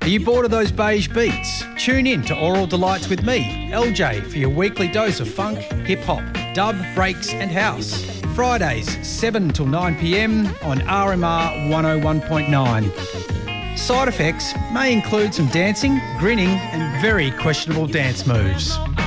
Are you bored of those beige beats? Tune in to Oral Delights with me, LJ, for your weekly dose of funk, hip-hop, dub, breaks and house. Fridays, 7 till 9pm on RMR 101.9. Side effects may include some dancing, grinning and very questionable dance moves.